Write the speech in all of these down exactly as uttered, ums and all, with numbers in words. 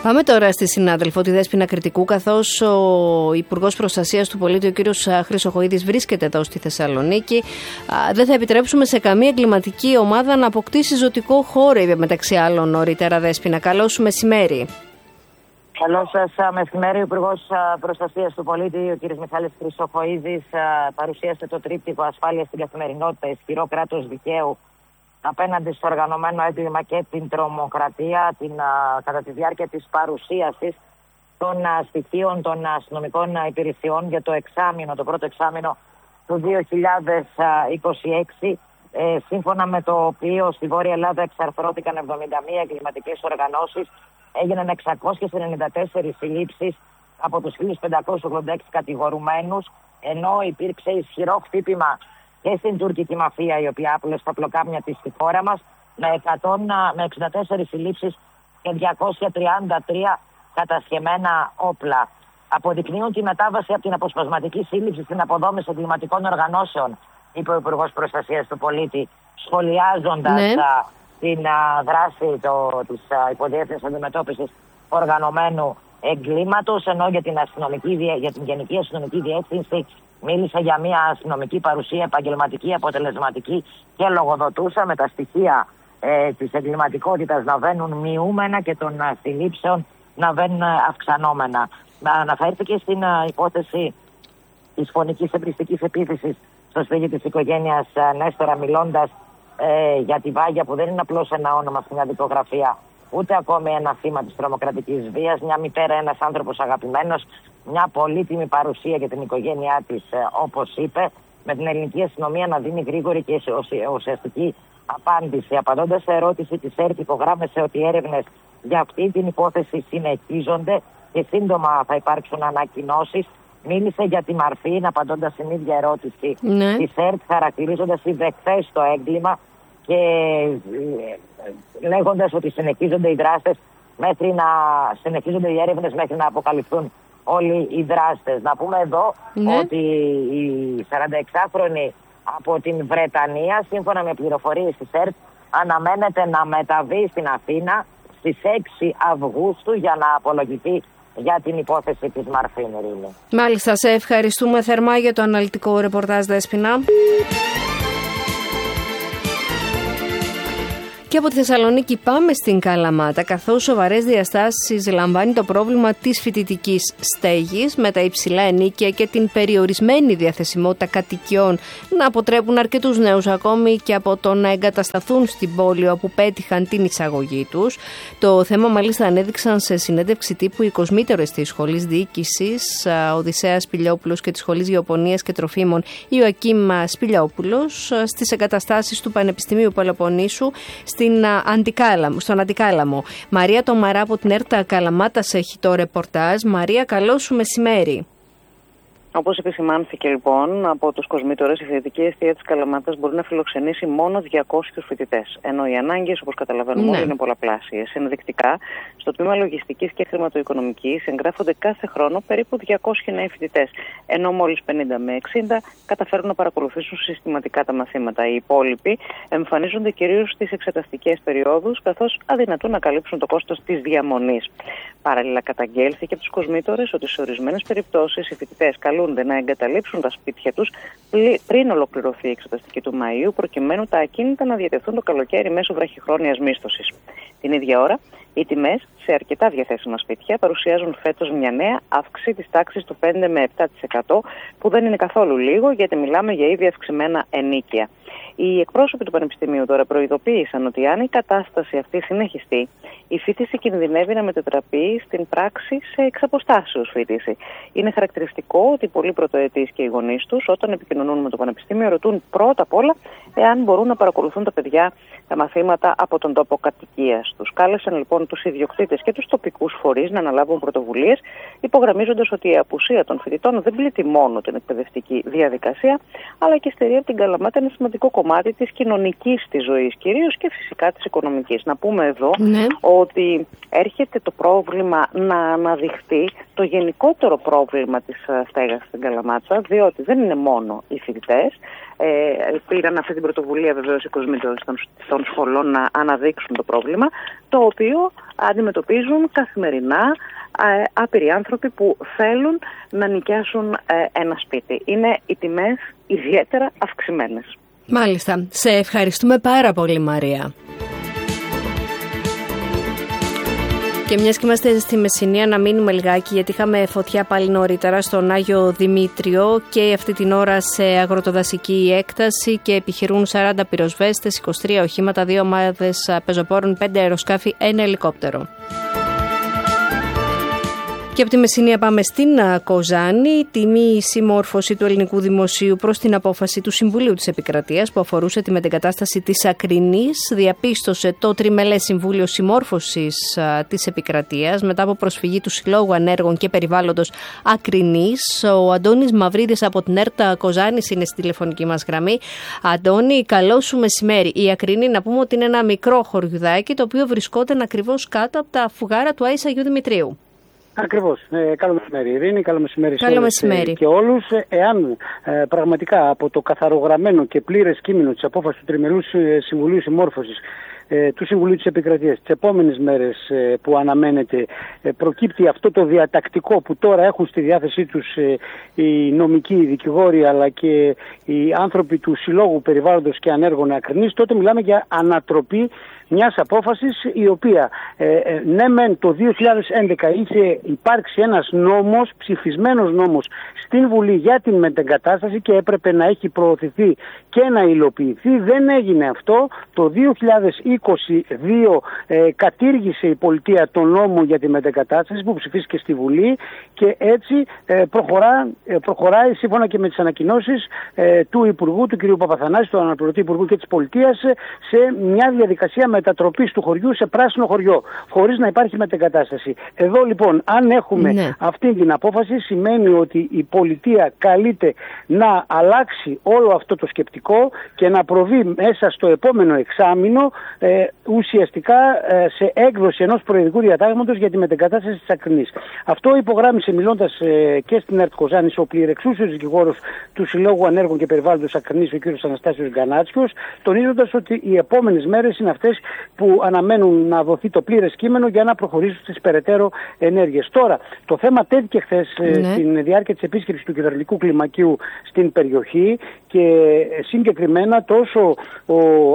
Πάμε τώρα στη συνάδελφο, τη Δέσποινα Κρητικού, καθώς ο Υπουργός Προστασίας του Πολίτη, ο κύριος Χρυσοχοΐδης, βρίσκεται εδώ στη Θεσσαλονίκη. Δεν θα επιτρέψουμε σε καμία εγκληματική ομάδα να αποκτήσει ζωτικό χώρο, είπε μεταξύ άλλων νωρίτερα. Δέσποινα, καλό σου μεσημέρι. Καλό σας μεσημέρι. Ο Υπουργός Προστασίας του Πολίτη, ο κ. Μιχάλης Χρυσοχοΐδης, παρουσίασε το τρίπτυχο ασφάλεια στην καθημερινότητα, ισχυρό κράτος δικαίου απέναντι στο οργανωμένο έγκλημα και την τρομοκρατία, την, κατά τη διάρκεια της παρουσίασης των στοιχείων των αστυνομικών υπηρεσιών για το εξάμηνο, το πρώτο εξάμηνο του δύο χιλιάδες είκοσι έξι, ε, σύμφωνα με το οποίο στη Βόρεια Ελλάδα εξαρθρώθηκαν εβδομήντα μία εγκληματικές οργανώσεις, έγιναν εξακόσιες ενενήντα τέσσερις συλλήψεις από τους χίλια πεντακόσιους ογδόντα έξι κατηγορουμένους, ενώ υπήρξε ισχυρό χτύπημα και στην τουρκική μαφία, η οποία άπλωσε στα πλοκάμια της στη χώρα μας, με, εκατό, με εξήντα τέσσερις συλλήψεις και διακόσια τριάντα τρία κατασχεμένα όπλα. Αποδεικνύουν τη μετάβαση από την αποσπασματική σύλληψη στην αποδόμηση εγκληματικών οργανώσεων, είπε ο Υπουργός Προστασίας του Πολίτη, σχολιάζοντας ναι. α, την α, δράση το, της υποδιεύθυνσης αντιμετώπισης οργανωμένου εγκλήματος, ενώ για την, αστυνομική, για την Γενική Αστυνομική Διεύθυνση μίλησε για μια αστυνομική παρουσία επαγγελματική, αποτελεσματική και λογοδοτούσα, με τα στοιχεία ε, της εγκληματικότητας να βαίνουν μειούμενα και των uh, συλλήψεων να βαίνουν uh, αυξανόμενα. Να αναφέρθηκε στην uh, υπόθεση της φωνικής εμπριστικής επίθεσης στο σπίτι της οικογένειας uh, Νέστορα, μιλώντας ε, για τη Βάγια, που δεν είναι απλώς ένα όνομα στην δικογραφία, ούτε ακόμη ένα θύμα της τρομοκρατικής βίας, μια μητέρα, ένας άνθρωπος αγαπημένος, μια πολύτιμη παρουσία για την οικογένειά της, όπως είπε, με την ελληνική αστυνομία να δίνει γρήγορη και ουσιαστική απάντηση. Απαντώντας σε ερώτηση της ΕΡΤ, υπογράμμισε ότι οι έρευνες για αυτή την υπόθεση συνεχίζονται και σύντομα θα υπάρξουν ανακοινώσεις. Μίλησε για τη Μαρφίν, απαντώντας στην ίδια ερώτηση ναι. της ΕΡΤ, χαρακτηρίζοντας οι δεχθές στο έγκλημα και λέγοντας ότι συνεχίζονται οι δράστες μέχρι να συνεχίζονται οι έρευνες μέχρι να αποκαλυφθούν όλοι οι δράστες. Να πούμε εδώ ναι. ότι η σαρανταεξάχρονη από την Βρετανία, σύμφωνα με πληροφορίες της ΕΡΤ, αναμένεται να μεταβεί στην Αθήνα στις έξι Αυγούστου για να απολογηθεί για την υπόθεση της Μαρφίν. Μάλιστα, σε ευχαριστούμε θερμά για το αναλυτικό ρεπορτάζ, Δέσποινα. Και από τη Θεσσαλονίκη πάμε στην Καλαμάτα, καθώς σοβαρές διαστάσεις λαμβάνει το πρόβλημα της φοιτητικής στέγης, με τα υψηλά ενοίκια και την περιορισμένη διαθεσιμότητα κατοικιών να αποτρέπουν αρκετούς νέους ακόμη και από το να εγκατασταθούν στην πόλη όπου πέτυχαν την εισαγωγή τους. Το θέμα μάλιστα ανέδειξαν σε συνέντευξη τύπου οι κοσμήτερες της Σχολής Διοίκησης Οδυσσέας Σπηλιόπουλος και της Σχολής Γεωπονίας και Τροφίμων Ιωακίμ Σπηλιόπουλος στις εγκαταστάσεις του Πανεπιστημίου Πελοποννήσου Στην Αντικάλαμο, στον Αντικάλαμο. Μαρία Τομαρά από την ΕΡΤΑ Καλαμάτας έχει το ρεπορτάζ. Μαρία, καλό σου μεσημέρι. Όπως επισημάνθηκε λοιπόν από τους κοσμήτορες, η φοιτητική εστία της Καλαμάτας μπορεί να φιλοξενήσει μόνο διακόσιους φοιτητές. Ενώ οι ανάγκες, όπως καταλαβαίνουμε, ναι. όλοι είναι πολλαπλάσιες. Ενδεικτικά, στο τμήμα λογιστικής και χρηματοοικονομικής εγγράφονται κάθε χρόνο περίπου διακόσιοι νέοι φοιτητές. Ενώ μόλις πενήντα με εξήντα καταφέρουν να παρακολουθήσουν συστηματικά τα μαθήματα. Οι υπόλοιποι εμφανίζονται κυρίως στις εξεταστικές περιόδους, καθώς αδυνατούν να καλύψουν το κόστος της διαμονής. Παράλληλα, καταγγέλθηκε από τους κοσμήτορες ότι σε ορισμένες περιπτώσεις οι φοιτητές καλούν να εγκαταλείψουν τα σπίτια τους πριν ολοκληρωθεί η εξεταστική του Μαΐου, προκειμένου τα ακίνητα να διατεθούν το καλοκαίρι μέσω βραχυχρόνιας μίσθωσης. Την ίδια ώρα, οι τιμές σε αρκετά διαθέσιμα σπίτια παρουσιάζουν φέτος μια νέα αύξηση της τάξης του πέντε με επτά τοις εκατό, που δεν είναι καθόλου λίγο, γιατί μιλάμε για ήδη αυξημένα ενοίκια. Οι εκπρόσωποι του Πανεπιστημίου τώρα προειδοποίησαν ότι αν η κατάσταση αυτή συνεχιστεί, η φοιτηση κινδυνεύει να μετατραπεί στην πράξη σε εξαποστάσεως φοιτηση. Είναι χαρακτηριστικό ότι πολλοί πρωτοετής και οι γονείς τους, όταν επικοινωνούν με το Πανεπιστήμιο, ρωτούν πρώτα απ' όλα εάν μπορούν να παρακολουθούν τα παιδιά τα μαθήματα από τον τόπο κατοικίας τους. Κάλεσαν λοιπόν τους ιδιοκτήτες και τους τοπικούς φορείς να αναλάβουν πρωτοβουλίες, υπογραμμίζοντας ότι η απουσία των φοιτητών δεν πλήττει μόνο την εκπαιδευτική διαδικασία, αλλά και στερεί από την Καλαμάτα ένα σημαντικό κομμάτι της κοινωνικής της ζωής, κυρίως και φυσικά της οικονομικής. Να πούμε εδώ ναι. ότι έρχεται το πρόβλημα να αναδειχθεί το γενικότερο πρόβλημα της στέγασης στην Καλαμάτσα, διότι δεν είναι μόνο οι φοιτητές. Ε, πήραν αυτή την πρωτοβουλία βεβαίως οι κοσμήτωρες των, των σχολών να αναδείξουν το πρόβλημα, το οποίο αντιμετωπίζουν καθημερινά ε, άπειροι άνθρωποι που θέλουν να νοικιάσουν ε, ένα σπίτι. Είναι οι τιμές ιδιαίτερα αυξημένες. Μάλιστα. Σε ευχαριστούμε πάρα πολύ, Μαρία. Και μιας και είμαστε στη Μεσσηνία, να μείνουμε λιγάκι, γιατί είχαμε φωτιά πάλι νωρίτερα στον Άγιο Δημήτριο και αυτή την ώρα σε αγροτοδασική έκταση και επιχειρούν σαράντα πυροσβέστες, είκοσι τρία οχήματα, δύο ομάδες πεζοπόρων, πέντε αεροσκάφη, ένα ελικόπτερο. Και από τη Μεσσηνία πάμε στην Κοζάνη. Τη μη συμμόρφωση του ελληνικού δημοσίου προς την απόφαση του Συμβουλίου της Επικρατείας που αφορούσε τη μετεγκατάσταση της Ακρινής διαπίστωσε το Τριμελές Συμβούλιο Συμμόρφωσης της Επικρατείας μετά από προσφυγή του Συλλόγου Ανέργων και Περιβάλλοντος Ακρινής. Ο Αντώνης Μαυρίδης από την ΕΡΤ Κοζάνης είναι στη τηλεφωνική μας γραμμή. Αντώνη, καλό σου μεσημέρι. Η Ακρινή, να πούμε ότι είναι ένα μικρό χωριουδάκι το οποίο βρισκόταν ακριβώς κάτω από τα φουγάρα του Άης Αγίου Δημητρίου. Ακριβώς. Ε, καλό μεσημέρι, Ειρήνη. Καλό μεσημέρι, καλό σε μεσημέρι. και όλους. Εάν ε, πραγματικά από το καθαρογραμμένο και πλήρες κείμενο της απόφασης του Τριμελούς Συμβουλίου Συμμόρφωσης ε, του Συμβουλίου της Επικρατείας τις επόμενες μέρες ε, που αναμένεται ε, προκύπτει αυτό το διατακτικό που τώρα έχουν στη διάθεσή τους ε, οι νομικοί, οι δικηγόροι αλλά και οι άνθρωποι του Συλλόγου Περιβάλλοντος και Ανέργων Ακρινής, τότε μιλάμε για ανατροπή μιας απόφασης η οποία ε, ε, ναι μεν το δύο χιλιάδες έντεκα είχε υπάρξει ένας νόμος, ψηφισμένος νόμος στην Βουλή για την μετεγκατάσταση και έπρεπε να έχει προωθηθεί και να υλοποιηθεί. Δεν έγινε αυτό. Το δύο χιλιάδες είκοσι δύο ε, κατήργησε η πολιτεία τον νόμο για τη μετεγκατάσταση που ψηφίστηκε στη Βουλή και έτσι ε, προχωρά, ε, προχωράει σύμφωνα και με τις ανακοινώσεις ε, του Υπουργού, του κ. Παπαθανάση, του αναπληρωτή Υπουργού και της Πολιτείας ε, σε μια διαδικασία μετατροπής του χωριού σε πράσινο χωριό, χωρίς να υπάρχει μετεγκατάσταση. Εδώ λοιπόν, αν έχουμε ναι. αυτή την απόφαση, σημαίνει ότι η πολιτεία καλείται να αλλάξει όλο αυτό το σκεπτικό και να προβεί μέσα στο επόμενο εξάμηνο ε, ουσιαστικά ε, σε έκδοση ενός προεδρικού διατάγματος για τη μετεγκατάσταση της Ακρινής. Αυτό υπογράμμισε μιλώντας ε, και στην ΕΡΤ Κοζάνης ο πληρεξούσιος δικηγόρος του Συλλόγου Ανέργων και Περιβάλλοντος Ακρινής, ο κ. Αναστάσιος Γκανάτσιος, τονίζοντας ότι οι επόμενες μέρες είναι αυτές που αναμένουν να δοθεί το πλήρες κείμενο για να προχωρήσουν στις περαιτέρω ενέργειες. Τώρα, το θέμα τέθηκε χθες ναι. στην διάρκεια της επίσκεψης του κυβερνητικού κλιμακίου στην περιοχή και συγκεκριμένα τόσο ο,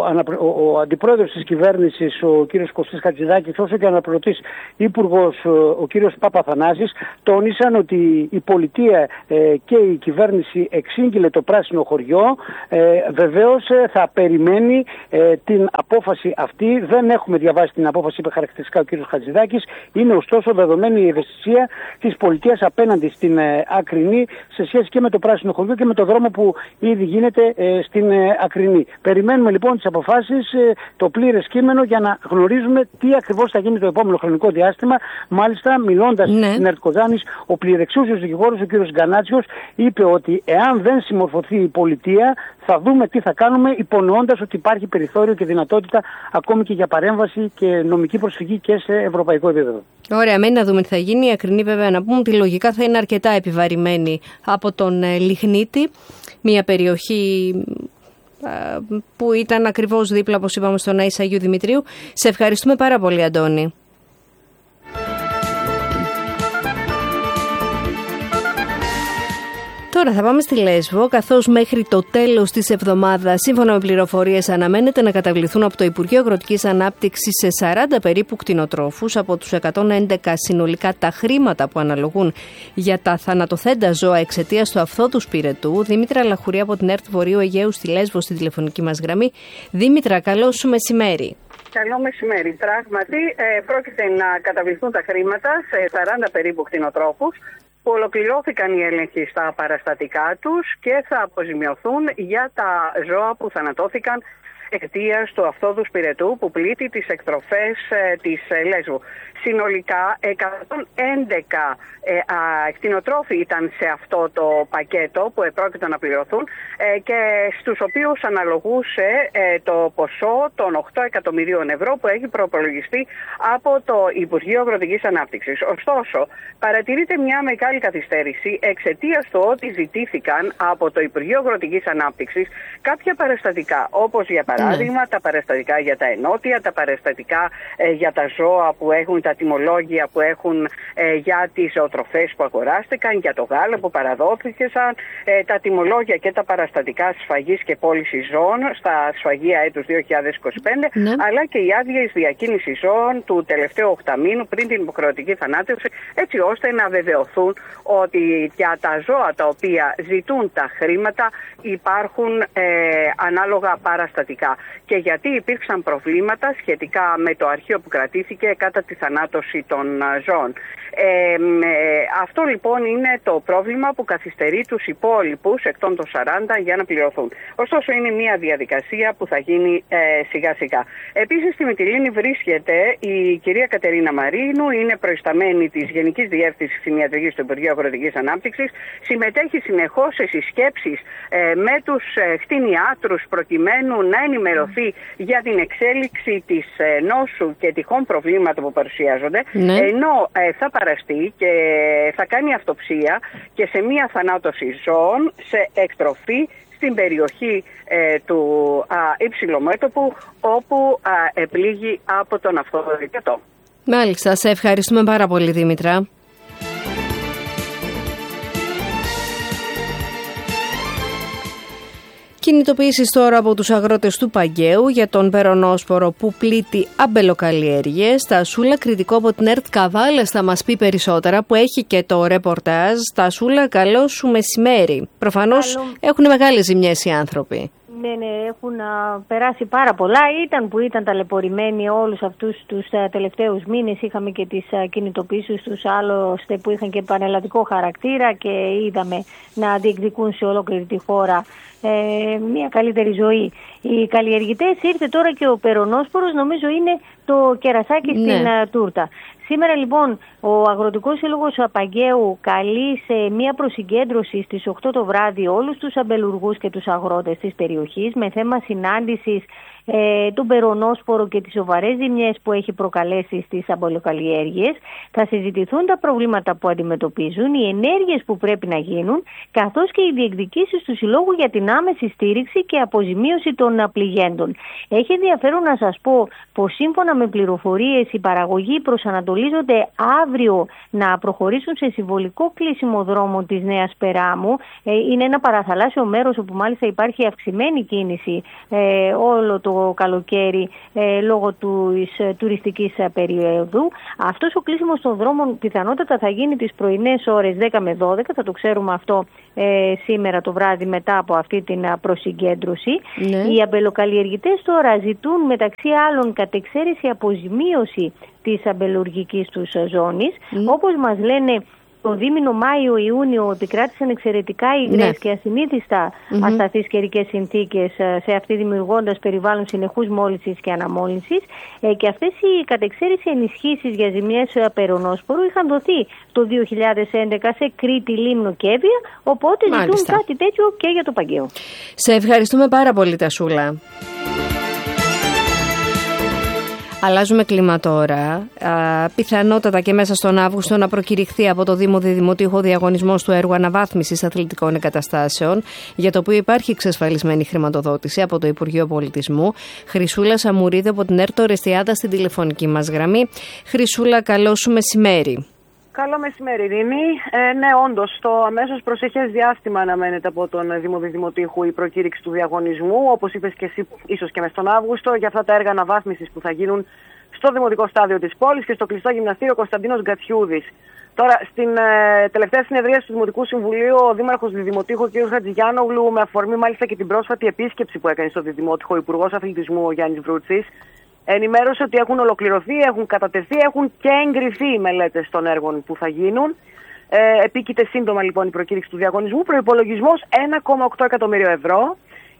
ο, ο αντιπρόεδρος της κυβέρνησης, ο κ. Κωστής Χατζηδάκης, όσο και ο αναπληρωτής υπουργός, ο κ. Παπαθανάσης, τόνισαν ότι η πολιτεία ε, και η κυβέρνηση εξήγηλε το πράσινο χωριό. Ε, βεβαίως ε, θα περιμένει ε, την απόφαση αυτή. Δεν έχουμε διαβάσει την απόφαση, είπε χαρακτηριστικά ο κ. Χατζηδάκης. Είναι ωστόσο δεδομένη η ευαισθησία της πολιτείας απέναντι στην ε, Ακρινή σε σχέση και με το πράσινο χωριό και με το δρόμο που ήδη γίνεται ε, στην ε, Ακρινή. Περιμένουμε λοιπόν τις αποφάσεις, ε, το πλήρες κείμενο για να γνωρίζουμε τι ακριβώς θα γίνει το επόμενο χρονικό διάστημα. Μάλιστα, μιλώντας ναι. στην ΕΡΤ Κοζάνης, ο πληρεξούσιος δικηγόρος, ο κ. Γκανάτσιος, είπε ότι εάν δεν συμμορφωθεί η πολιτεία, θα δούμε τι θα κάνουμε, υπονοώντας ότι υπάρχει περιθώριο και δυνατότητα ακόμη και για παρέμβαση και νομική προσφυγή και σε ευρωπαϊκό επίπεδο. Ωραία, μένει να δούμε τι θα γίνει. Η Ακρινή, βέβαια, να πούμε ότι λογικά θα είναι αρκετά επιβαρημένη από τον Λιχνίτη, μια περιοχή που ήταν ακριβώς δίπλα, όπως είπαμε, στον Άης Αγίου Δημητρίου. Σε ευχαριστούμε πάρα πολύ, Αντώνη. Τώρα θα πάμε στη Λέσβο, καθώς μέχρι το τέλος της εβδομάδας, σύμφωνα με πληροφορίες, αναμένεται να καταβληθούν από το Υπουργείο Αγροτικής Ανάπτυξης σε σαράντα περίπου κτηνοτρόφους από τους εκατόν έντεκα συνολικά τα χρήματα που αναλογούν για τα θανατοθέντα ζώα εξαιτίας του αυθόδους πυρετού. Δήμητρα Λαχουρή από την ΕΡΤ Βορείου Αιγαίου στη Λέσβο, στη τηλεφωνική μας γραμμή. Δήμητρα, καλό σου μεσημέρι. Καλό μεσημέρι. Πράγματι, ε, πρόκειται να καταβληθούν τα χρήματα σε σαράντα περίπου κτηνοτρόφους που ολοκληρώθηκαν οι έλεγχοι στα παραστατικά τους και θα αποζημιωθούν για τα ζώα που θανατώθηκαν εξαιτίας του αυθόδους πυρετού που πλήττει τις εκτροφές ε, της ε, Λέσβου. Συνολικά εκατόν έντεκα ε, α, κτηνοτρόφοι ήταν σε αυτό το πακέτο που επρόκειτο να πληρωθούν ε, και στους οποίους αναλογούσε ε, το ποσό των οκτώ εκατομμυρίων ευρώ που έχει προπολογιστεί από το Υπουργείο Αγροτικής Ανάπτυξης. Ωστόσο, παρατηρείται μια μεγάλη καθυστέρηση εξαιτίας του ότι ζητήθηκαν από το Υπουργείο Αγροτικής Ανάπτυξης κάποια παραστατικά, όπως για παράδειγμα mm. τα παραστατικά για τα ενότια, τα παραστατικά ε, για τα ζώα που έχουν τα τιμολόγια που έχουν ε, για τις ζωοτροφές που αγοράστηκαν, για το γάλα που παραδόθηκαν, ε, τα τιμολόγια και τα παραστατικά σφαγής και πώλησης ζώων στα σφαγεία έτους δύο χιλιάδες είκοσι πέντε, ναι. αλλά και οι άδειες διακίνησης ζώων του τελευταίου οκταμήνου πριν την υποχρεωτική θανάτευση, έτσι ώστε να βεβαιωθούν ότι για τα ζώα τα οποία ζητούν τα χρήματα υπάρχουν ε, ανάλογα παραστατικά. Και γιατί υπήρξαν προβλήματα σχετικά με το αρχείο που κρατήθηκε κατά τη θανάτωση των ζώων. Ε, ε, αυτό λοιπόν είναι το πρόβλημα που καθυστερεί τους υπόλοιπους εκ των σαράντα για να πληρωθούν. Ωστόσο είναι μια διαδικασία που θα γίνει ε, σιγά σιγά. Επίσης στη Μυτιλήνη βρίσκεται η κυρία Κατερίνα Μαρίνου, είναι προϊσταμένη της Γενικής Διεύθυνσης Κτηνιατρικής του Υπουργείου Αγροτικής Ανάπτυξης, συμμετέχει συνεχώς σε συσκέψεις ε, με τους ε, κτηνιάτρους προκειμένου να ενημερωθεί για την εξέλιξη της ε, νόσου και τυχόν προβλήματα που παρουσιάζονται, ναι. ενώ ε, θα παραστεί και θα κάνει αυτοψία και σε μία θανάτωση ζώων σε εκτροφή στην περιοχή ε, του α, υψηλομέτωπου όπου α, επλήγει από τον αυτοδικατό. Μάλιστα, σε ευχαριστούμε πάρα πολύ Δήμητρα. Κινητοποιήσεις τώρα από τους αγρότες του Παγκαίου για τον περονόσπορο που πλήττει αμπελοκαλλιέργειες. Τασούλα, κριτικό από την ΕΡΤ Καβάλας, θα μας πει περισσότερα, που έχει και το ρεπορτάζ. Τασούλα, καλό σου μεσημέρι. Προφανώς καλό. Έχουν μεγάλες ζημιές οι άνθρωποι. Ναι, ναι, έχουν α, περάσει πάρα πολλά. Ήταν που ήταν ταλαιπωρημένοι όλους αυτούς τους α, τελευταίους μήνες. Είχαμε και τις α, κινητοποιήσεις τους, άλλωστε που είχαν και πανελλαδικό χαρακτήρα και είδαμε να διεκδικούν σε ολόκληρη τη χώρα ε, μια καλύτερη ζωή. Οι καλλιεργητές, ήρθε τώρα και ο περονόσπορος, νομίζω είναι το κερασάκι ναι. στην α, τούρτα. Σήμερα λοιπόν ο Αγροτικός Σύλλογος Παγκαίου καλεί σε μια προσυγκέντρωση στις οκτώ το βράδυ όλους τους αμπελουργούς και τους αγρότες της περιοχής με θέμα συνάντησης ε, του περονόσπορο και τις σοβαρές ζημιές που έχει προκαλέσει στις αμπελοκαλλιέργειες. Θα συζητηθούν τα προβλήματα που αντιμετωπίζουν, οι ενέργειες που πρέπει να γίνουν, καθώς και οι διεκδικήσεις του Συλλόγου για την άμεση στήριξη και αποζημίωση των πληγέντων. Έχει ενδιαφέρον να σας πω πως σύμφωνα με πληροφορίες οι παραγωγοί προσανατολίζονται αύριο να προχωρήσουν σε συμβολικό κλείσιμο δρόμων της Νέας Περάμου. Ε, είναι ένα παραθαλάσσιο μέρος όπου μάλιστα υπάρχει αυξημένη κίνηση ε, όλο το καλοκαίρι ε, λόγω της ε, τουριστικής ε, περίοδου. Αυτός ο κλείσιμος των δρόμων πιθανότατα θα γίνει τις πρωινές ώρες δέκα με δώδεκα, θα το ξέρουμε αυτό ε, σήμερα το βράδυ μετά από αυτή την ε, προσυγκέντρωση. Ναι. Οι αμπελοκαλλιεργητές τώρα ζητούν μεταξύ άλλων κατεξαίρεση αποζημίωση της αμπελουργικής τους ζώνης. Mm. Όπως μας λένε, το δίμηνο Μάιο-Ιούνιο επικράτησαν εξαιρετικά υγρές ναι. και ασυνήθιστα mm-hmm. ασταθείς καιρικές συνθήκες σε αυτή, δημιουργώντας περιβάλλον συνεχούς μόλυνσης και αναμόλυνσης. Ε, και αυτές οι κατεξαίρεση ενισχύσεις για ζημιές περονόσπορου είχαν δοθεί το δύο χιλιάδες έντεκα σε Κρήτη, Λίμνο και Εύβοια, οπότε Μάλιστα. ζητούν κάτι τέτοιο και για το Παγκαίο. Σε ευχαριστούμε πάρα πολύ, Τασούλα. Αλλάζουμε κλίμα τώρα. Α, πιθανότατα και μέσα στον Αύγουστο να προκηρυχθεί από το Δήμο Διδημοτήχο διαγωνισμός του έργου αναβάθμισης αθλητικών εγκαταστάσεων, για το οποίο υπάρχει εξασφαλισμένη χρηματοδότηση από το Υπουργείο Πολιτισμού. Χρυσούλα Σαμουρίδη από την ΕΡΤ Ορεστιάδα στην τηλεφωνική μας γραμμή. Χρυσούλα, καλό σου μεσημέρι. Καλό μεσημέρι, Ειρήνη. Ε, ναι, όντως, στο αμέσως προσεχές διάστημα αναμένεται από τον Δήμο Διδημοτήχου η προκήρυξη του διαγωνισμού, όπως είπες και εσύ, ίσως και μες στον Αύγουστο, για αυτά τα έργα αναβάθμισης που θα γίνουν στο Δημοτικό Στάδιο της πόλης και στο κλειστό γυμναστήριο Κωνσταντίνος Γκατσιούδης. Τώρα, στην ε, τελευταία συνεδρία του Δημοτικού Συμβουλίου, ο Δήμαρχος Διδημοτήχου, κ. Χατζηγιάνογλου, με αφορμή μάλιστα και την πρόσφατη επίσκεψη που έκανε στο Διδημότυχο, ο Υπουργός Αθλητισμού, ο Γιάννης Βρούτσης, ενημέρωσε ότι έχουν ολοκληρωθεί, έχουν κατατεθεί, έχουν και εγκριθεί οι μελέτες των έργων που θα γίνουν. Ε, επίκειται σύντομα λοιπόν η προκήρυξη του διαγωνισμού. Προϋπολογισμός ένα κόμμα οκτώ εκατομμύριο ευρώ.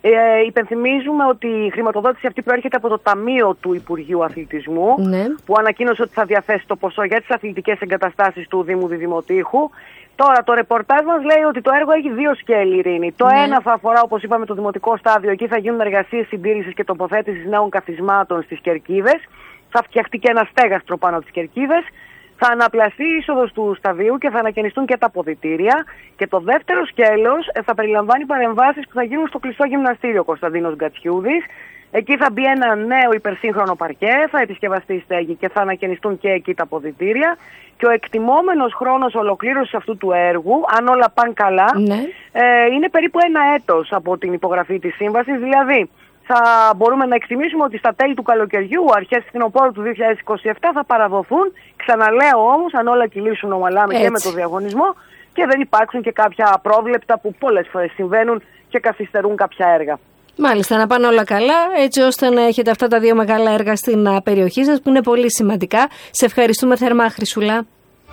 Ε, υπενθυμίζουμε ότι η χρηματοδότηση αυτή προέρχεται από το Ταμείο του Υπουργείου Αθλητισμού, ναι. που ανακοίνωσε ότι θα διαθέσει το ποσό για τις αθλητικές εγκαταστάσεις του Δήμου Διδημοτήχου. Τώρα το ρεπορτάζ μας λέει ότι το έργο έχει δύο σκέλη, Ειρήνη. Το ναι. ένα θα αφορά, όπως είπαμε, το δημοτικό στάδιο. Εκεί θα γίνουν εργασίες συντήρησης και τοποθέτησης νέων καθισμάτων στις κερκίδες. Θα φτιαχτεί και ένα στέγαστρο πάνω από τις κερκίδες. Θα αναπλαστεί η είσοδος του σταδίου και θα ανακαινιστούν και τα αποδυτήρια. Και το δεύτερο σκέλος θα περιλαμβάνει παρεμβάσεις που θα γίνουν στο κλειστό γυμναστήριο Κωνσταντίνος Γκατσιούδης. Εκεί θα μπει ένα νέο υπερσύγχρονο παρκέ, θα επισκευαστεί η στέγη και θα ανακαινιστούν και εκεί τα αποδυτήρια. Και ο εκτιμόμενος χρόνος ολοκλήρωσης αυτού του έργου, αν όλα πάνε καλά, ναι. ε, είναι περίπου ένα έτος από την υπογραφή της σύμβασης. Δηλαδή, θα μπορούμε να εκτιμήσουμε ότι στα τέλη του καλοκαιριού, αρχές φθινοπόρου του δύο χιλιάδες είκοσι επτά, θα παραδοθούν. Ξαναλέω όμως, αν όλα κυλήσουν ομαλά και με το διαγωνισμό και δεν υπάρξουν και κάποια απρόβλεπτα που πολλές φορές συμβαίνουν και καθυστερούν κάποια έργα. Μάλιστα, να πάνε όλα καλά, έτσι ώστε να έχετε αυτά τα δύο μεγάλα έργα στην περιοχή σας που είναι πολύ σημαντικά. Σε ευχαριστούμε θερμά, Χρυσούλα.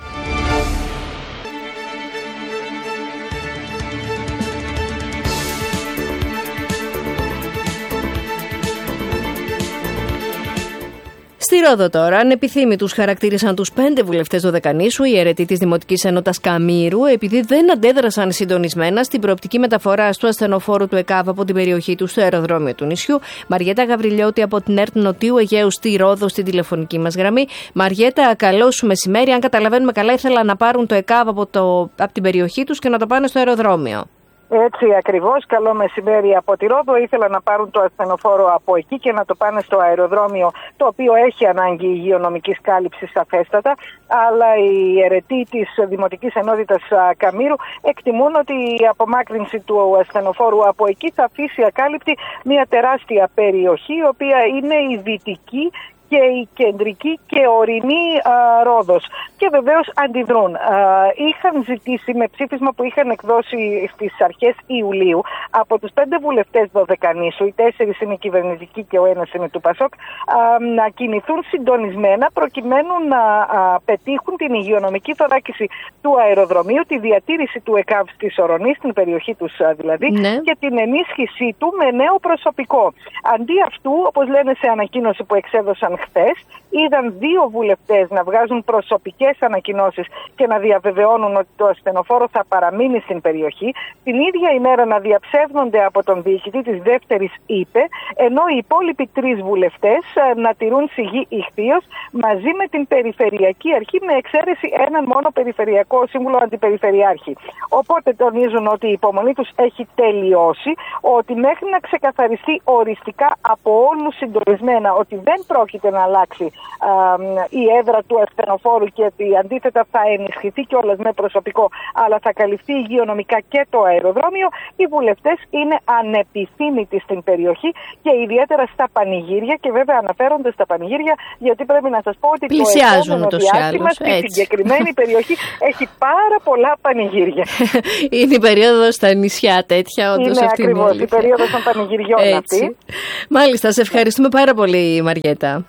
Στη Ρόδο τώρα, ανεπιθύμητους χαρακτήρισαν τους πέντε βουλευτές Δωδεκανήσου, οι αιρετοί της Δημοτικής Ενότητας Καμήρου, επειδή δεν αντέδρασαν συντονισμένα στην προοπτική μεταφορά του ασθενοφόρου του ΕΚΑΒ από την περιοχή του στο αεροδρόμιο του νησιού. Μαριέτα Γαβριλιώτη από την ΕΡΤ Νοτιού Αιγαίου στη Ρόδο, στην τηλεφωνική μας γραμμή. Μαριέτα, καλό σου μεσημέρι. Αν καταλαβαίνουμε καλά, ήθελαν να πάρουν το ΕΚΑΒ από, το, από την περιοχή τους και να το πάνε στο αεροδρόμιο. Έτσι ακριβώς, καλό μεσημέρι από τη Ρόδο. Ήθελαν να πάρουν το ασθενοφόρο από εκεί και να το πάνε στο αεροδρόμιο, το οποίο έχει ανάγκη υγειονομικής κάλυψης σαφέστατα, αλλά οι αιρετοί της Δημοτικής Ενότητας Καμήρου εκτιμούν ότι η απομάκρυνση του ασθενοφόρου από εκεί θα αφήσει ακάλυπτη μια τεράστια περιοχή, η οποία είναι η δυτική και η κεντρική και ορεινή α, Ρόδος. Και βεβαίως αντιδρούν. Α, είχαν ζητήσει με ψήφισμα που είχαν εκδώσει στις αρχές Ιουλίου από τους πέντε βουλευτές Δωδεκανήσου, οι τέσσερις είναι κυβερνητικοί και ο ένας είναι του ΠΑΣΟΚ, α, να κινηθούν συντονισμένα προκειμένου να α, πετύχουν την υγειονομική θωράκιση του αεροδρομίου, τη διατήρηση του ΕΚΑΒ στη Σορονή, στην περιοχή τους α, δηλαδή, ναι. και την ενίσχυσή του με νέο προσωπικό. Αντί αυτού, όπως λένε σε ανακοίνωση που εξέδωσαν χθες, είδαν δύο βουλευτές να βγάζουν προσωπικές ανακοινώσεις και να διαβεβαιώνουν ότι το ασθενοφόρο θα παραμείνει στην περιοχή, την ίδια ημέρα να διαψεύδονται από τον διοικητή της δεύτερης ΥΠΕ, ενώ οι υπόλοιποι τρεις βουλευτές να τηρούν σιγή ηχθείως μαζί με την Περιφερειακή Αρχή, με εξαίρεση έναν μόνο Περιφερειακό Σύμβουλο Αντιπεριφερειάρχη. Οπότε τονίζουν ότι η υπομονή τους έχει τελειώσει, ότι μέχρι να ξεκαθαριστεί οριστικά από όλους συντονισμένα ότι δεν πρόκειται να αλλάξει α, η έδρα του ασθενοφόρου και ότι αντίθετα θα ενισχυθεί κιόλας με προσωπικό, αλλά θα καλυφθεί υγειονομικά και το αεροδρόμιο, οι βουλευτές είναι ανεπιθύμητοι στην περιοχή και ιδιαίτερα στα πανηγύρια, και βέβαια αναφέρονται στα πανηγύρια γιατί πρέπει να σας πω ότι πλησιάζουν το επόμενο διάστημα στη συγκεκριμένη περιοχή έχει πάρα πολλά πανηγύρια. Είναι η περίοδος στα νησιά τέτοια, όντως είναι αυτή ακριβώς είναι η περίοδος των πανηγυριών αυτή. Μάλιστα, σε ευχαριστούμε πάρα πολύ, Μαριέτα.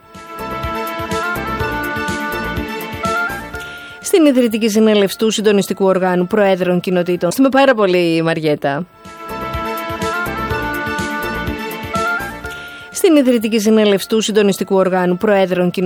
Στην Ιδρυτική Συνέλευση του Συντονιστικού Οργάνου Προέδρων Κοινοτήτων. Ευχαριστούμε πάρα πολύ, Μαριέτα. Στην Ιδρυτική Συνέλευση του Συντονιστικού Οργάνου Προέδρων Κοινοτήτων.